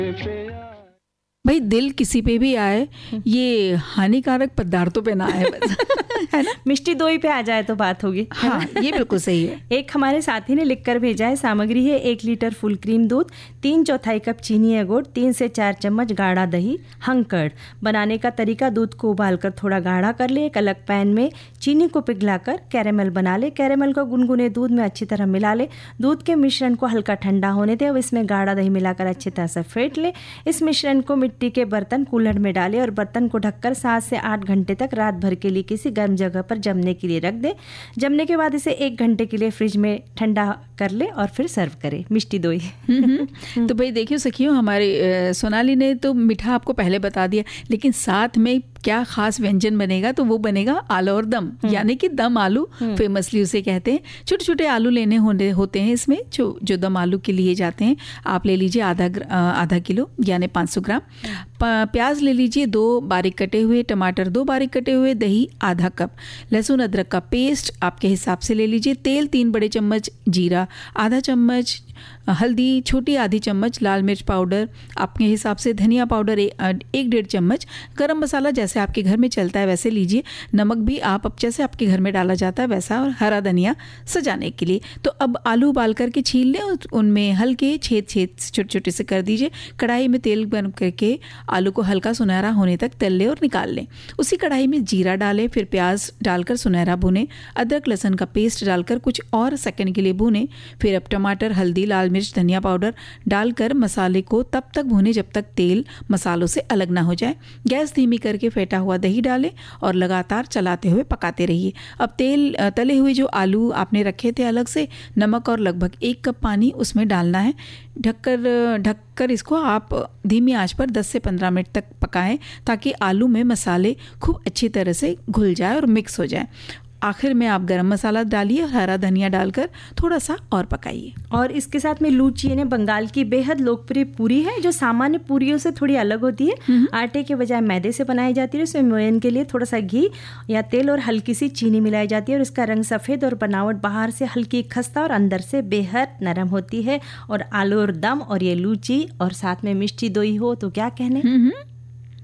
भाई दिल किसी पे भी आए, ये हानिकारक पदार्थों पे ना आए बस है ना। मिष्टी दोई पे आ जाए तो बात होगी। हाँ, ये बिल्कुल सही है। एक हमारे साथी ने लिखकर भेजा है, सामग्री है 1 लीटर फुल क्रीम दूध, 3/4 कप चीनी या गुड़, 3 से 4 चम्मच गाढ़ा दही, हंकड़। बनाने का तरीका, दूध को उबालकर थोड़ा गाढ़ा कर ले, एक अलग पैन में चीनी को पिघलाकर कैरेमल बना ले, कैरेमल को गुनगुने दूध में अच्छी तरह मिला ले, दूध के मिश्रण को हल्का ठंडा होने दे। अब इसमें गाढ़ा दही मिलाकर अच्छी तरह से फेंट ले। इस मिश्रण को मिट्टी के बर्तन कूलर में डाले और बर्तन को ढककर 7 से 8 घंटे तक रात भर के लिए किसी गर्म जगह पर जमने के लिए रख दे। जमने के बाद इसे 1 घंटे के लिए फ्रिज में ठंडा कर ले और फिर सर्व करे। मिष्टी दोई। तो भाई देखियो सखियों, हमारे सोनाली ने तो मीठा आपको पहले बता दिया, लेकिन साथ में क्या खास व्यंजन बनेगा, तो वो बनेगा आलू और दम, यानी कि दम आलू फेमसली उसे कहते हैं। छोटे छोटे आलू लेने होते हैं इसमें, जो दम आलू के लिए जाते हैं। आप ले लीजिए आधा किलो यानी 500 ग्राम। प्याज ले लीजिए 2 बारीक कटे हुए, टमाटर 2 बारीक कटे हुए, दही आधा कप, लहसुन अदरक का पेस्ट आपके हिसाब से ले लीजिए, तेल 3 बड़े चम्मच, जीरा आधा चम्मच, हल्दी छोटी आधी चम्मच, लाल मिर्च पाउडर आपके हिसाब से, धनिया पाउडर 1-1.5 चम्मच, गरम मसाला जैसे आपके घर में चलता है वैसे लीजिए, नमक भी आप अब जैसे आपके घर में डाला जाता है वैसा, और हरा धनिया सजाने के लिए। तो अब आलू उबाल करके छील लें, उनमें हल्के छेद छोटे छोटे से कर दीजिए। कढ़ाई में तेल गर्म करके आलू को हल्का सुनहरा होने तक तल लें और निकाल लें। उसी कढ़ाई में जीरा डालें, फिर प्याज डालकर सुनहरा भुनें, अदरक लहसुन का पेस्ट डालकर कुछ और सेकंड के लिए भुनें। फिर अब टमाटर, हल्दी, लाल मिर्च, धनिया पाउडर डालकर मसाले को तब तक भूनें जब तक तेल मसालों से अलग ना हो जाए। गैस धीमी करके फेंटा हुआ दही डालें और लगातार चलाते हुए पकाते रहिए। अब तले हुए जो आलू आपने रखे थे अलग से, नमक और लगभग 1 कप पानी उसमें डालना है। ढककर इसको आप धीमी आंच पर 10 से 15 मिनट तक पकाएं, ताकि आलू में मसाले खूब अच्छी तरह से घुल जाए और मिक्स हो जाए। आखिर में आप गरम मसाला डालिए और हरा धनिया डालकर थोड़ा सा और पकाइए। और इसके साथ में लूची यानी बंगाल की बेहद लोकप्रिय पूरी है, जो सामान्य पूरियों से थोड़ी अलग होती है। आटे के बजाय मैदे से बनाई जाती है। इसमें मोयन के लिए थोड़ा सा घी या तेल और हल्की सी चीनी मिलाई जाती है, और इसका रंग सफ़ेद और बनावट बाहर से हल्की खस्ता और अंदर से बेहद नरम होती है। और आलू और दम और ये लूची और साथ में मिष्टी दोई हो तो क्या कहने।